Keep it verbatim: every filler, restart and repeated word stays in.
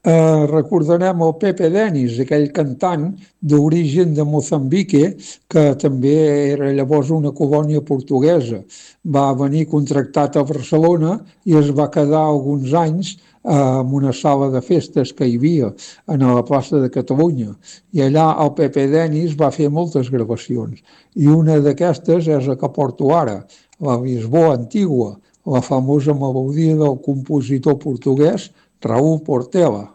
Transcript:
Eh, recordarem el Pepe Denis, aquell cantant d'origen de Moçambique, que també era llavors una colònia portuguesa. Va venir contractat a Barcelona i es va quedar alguns anys eh, en una sala de festes que hi havia a la plaça de Catalunya. I allà el Pepe Denis va fer moltes gravacions. I una d'aquestes és la que porto ara, la Lisboa Antigua, la famosa melodia del compositor portuguès Raúl Portela.